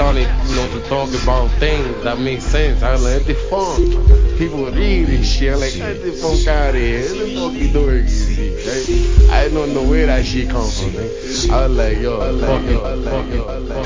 started, to talk about things that make sense. I was like, what the fuck? People read this shit. I'm like, get the fuck out of here. What the fuck you doing? Right? I don't know where that shit come from, man. I was like, yo, fuck it.